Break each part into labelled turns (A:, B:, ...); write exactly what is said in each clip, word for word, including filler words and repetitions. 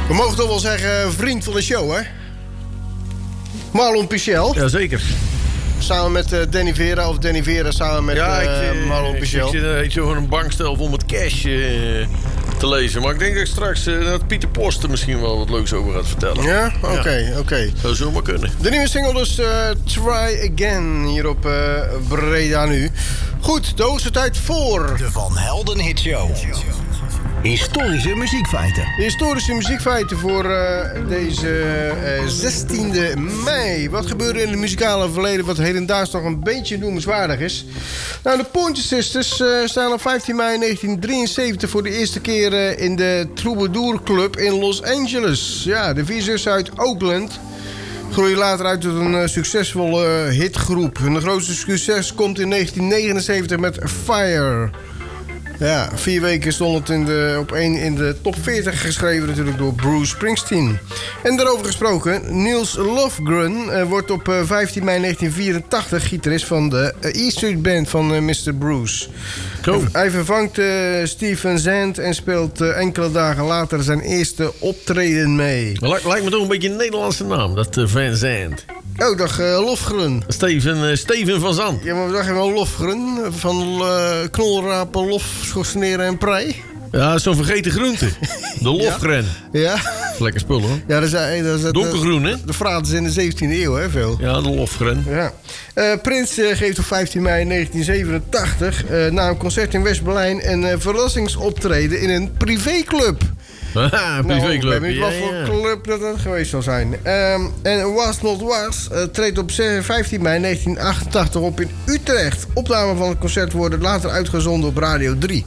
A: We mogen toch wel zeggen, vriend van de show, hè? Marlon Pichel.
B: Jazeker.
A: Samen met uh, Danny Vera, of Danny Vera samen met
B: ja,
A: uh,
B: ik, uh,
A: Marlon Pichel.
B: Ik, ik zit uh, zo van een bankstel vol met cash uh, te lezen. Maar ik denk dat ik straks uh, dat Pieter Post er misschien wel wat leuks over gaat vertellen.
A: Ja? Oké, okay, ja. oké. Okay.
B: Zou zo maar kunnen.
A: De nieuwe single dus uh, Try Again hier op uh, Breda nu. Goed, de hoogste tijd voor...
C: De Van Helden Hit Show. Historische muziekfeiten.
A: De historische muziekfeiten voor uh, deze uh, zestiende mei. Wat gebeurde in het muzikale verleden wat hedendaags nog een beetje noemenswaardig is? Nou, de Pointer Sisters uh, staan op vijftien mei negentien drieënzeventig voor de eerste keer uh, in de Troubadour Club in Los Angeles. Ja, de vier zussen uit Oakland groeien later uit tot een uh, succesvolle uh, hitgroep. Hun grootste succes komt in negentien negenenzeventig met Fire. Ja, vier weken stond het in de, op één in de top veertig geschreven natuurlijk door Bruce Springsteen. En daarover gesproken, Niels Lofgren uh, wordt op uh, vijftien mei negentien vierentachtig gitarist van de uh, E Street Band van uh, mister Bruce.
B: Cool.
A: Hij vervangt uh, Steve Zand en speelt uh, enkele dagen later zijn eerste optreden mee.
B: Lijkt, lijkt me toch een beetje een Nederlandse naam, dat uh, Van Zandt.
A: Oh, dag uh, Lofgren.
B: Steven, uh, Steven van Zandt.
A: Ja, maar we dachten wel Lofgren. Van uh, knolrapen, lof, schorseneren en prei.
B: Ja, dat is zo'n vergeten groente. De Lofgren.
A: Ja. Ja.
B: Lekker spul, hoor.
A: Ja, dat is, hey, dat is het,
B: donkergroen, hè?
A: De fraat is in de zeventiende eeuw, hè, veel.
B: Ja, de Lofgren.
A: Ja. Uh, Prins uh, geeft op vijftien mei negentien zevenentachtig... Uh, na een concert in West-Berlijn een uh, verrassingsoptreden in een privéclub.
B: Haha, privéclub.
A: Nou, ik weet niet wat
B: ja,
A: voor
B: ja.
A: club dat het geweest zal zijn. Um, en Was Not Was uh, treedt op vijftien mei negentien achtentachtig op in Utrecht. Opnamen van het concert worden later uitgezonden op Radio drie.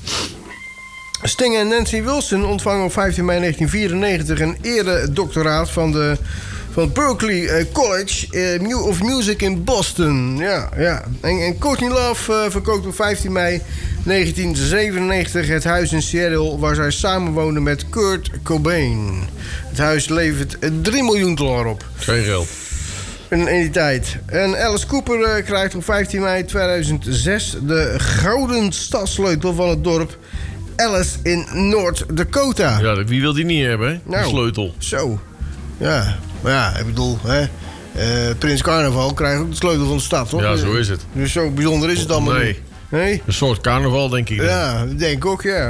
A: Sting en Nancy Wilson ontvangen op vijftien mei negentien vierennegentig een eredoctoraat van de van het Berklee College uh, of Music in Boston. Ja, ja. En, en Courtney Love uh, verkoopt op vijftien mei negentien zevenennegentig het huis in Seattle waar zij samenwoonde met Kurt Cobain. Het huis levert drie miljoen dollar op.
B: Geen geld.
A: In, in die tijd. En Alice Cooper uh, krijgt op vijftien mei tweeduizend zes de gouden stadssleutel van het dorp Alice in North Dakota.
B: Ja, wie wil die niet hebben, hè?
A: Nou,
B: de sleutel.
A: Zo. Ja, maar ja, ik bedoel, hè. Uh, Prins Carnaval krijgt ook de sleutel van de stad, toch?
B: Ja, zo is het.
A: Dus zo bijzonder is het allemaal
B: nee.
A: niet. Nee?
B: Een soort carnaval, denk ik. Dan.
A: Ja, dat denk ik ook, ja.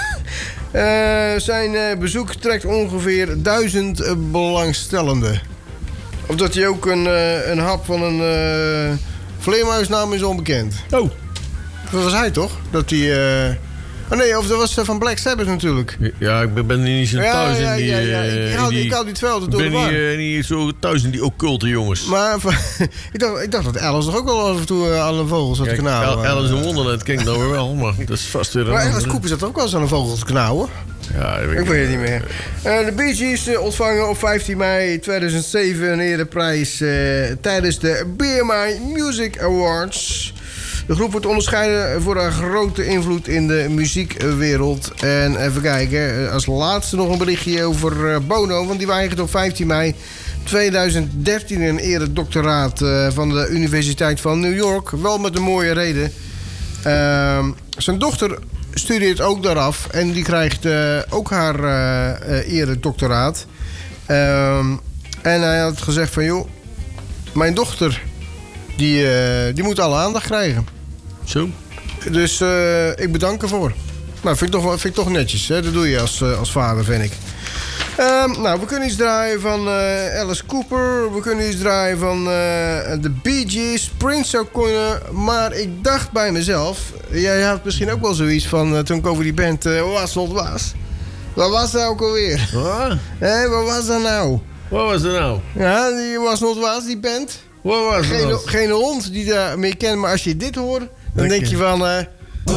A: uh, zijn uh, bezoek trekt ongeveer duizend uh, belangstellenden. Of dat hij ook een, uh, een hap van een uh, vleermuisnaam is onbekend.
B: Oh.
A: Dat was hij, toch? Dat hij... Uh, Oh nee, of dat was van Black Sabbath natuurlijk.
B: Ja, ik ben niet zo thuis
A: ja,
B: in die...
A: Ja, ja, ja. Ik, haal,
B: die,
A: ik haal die twee altijd door
B: de
A: war.
B: Ik ben niet, niet zo thuis in die occulte jongens.
A: Maar ik dacht, ik dacht dat Alice toch ook wel af en toe aan een vogel zat te knauwen.
B: Alice in Wonderland ken ik nou wel, maar dat is vast weer...
A: Maar Alice Cooper zat ook wel eens aan een vogel te knauwen.
B: Ja, dat weet
A: ik weet het niet meer. Uh, de Bee Gees uh, ontvangen op vijftien mei tweeduizend zeven een eredeprijs uh, tijdens de B M I Music Awards. De groep wordt onderscheiden voor haar grote invloed in de muziekwereld. En even kijken, als laatste nog een berichtje over Bono. Want die weigert op vijftien mei tweeduizend dertien een eredoctoraat van de Universiteit van New York. Wel met een mooie reden. Uh, zijn dochter studeert ook daaraf. En die krijgt uh, ook haar uh, eredoctoraat. Uh, en hij had gezegd van, joh, mijn dochter... Die, uh, die moet alle aandacht krijgen.
B: Zo.
A: Dus uh, ik bedank ervoor. Nou, vind ik toch, vind ik toch netjes. Hè? Dat doe je als, uh, als vader, vind ik. Um, nou, we kunnen iets draaien van uh, Alice Cooper. We kunnen iets draaien van uh, de Bee Gees. Prince zou kunnen. Maar ik dacht bij mezelf... Jij had misschien ook wel zoiets van... Uh, toen ik over die band uh, Was Not Was. Wat was dat ook alweer?
B: Wat?
A: Hé, wat was dat nou?
B: Wat was dat nou?
A: Ja, die Was Not Was, die band...
B: Wat was
A: geen,
B: dat?
A: Geen hond die daar mee kent, maar als je dit hoort, dan denk je van... Uh,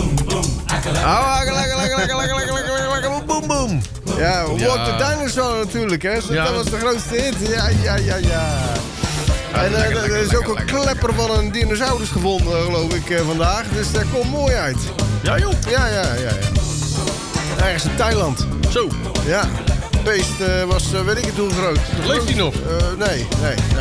B: boom, boom.
A: Ja, Walk the Dinosaur natuurlijk, hè. Ja. Dat was de grootste hit. Ja, ja, ja, ja. En uh, er is ook een klepper van een dinosaurus gevonden, geloof ik, uh, vandaag. Dus dat komt mooi uit.
B: Ja, joh.
A: Ja, ja, ja, ja. Ergens in Thailand.
B: Zo.
A: Ja. Het beest uh, was, uh, weet ik het hoe groot.
B: Leeft hij nog?
A: Uh, nee, nee.